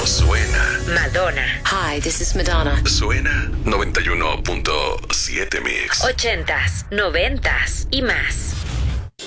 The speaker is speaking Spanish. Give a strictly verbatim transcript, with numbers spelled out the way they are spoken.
suena. Madonna. Hi, this is Madonna. Suena noventa y uno punto siete Mix. Ochentas, noventas y más.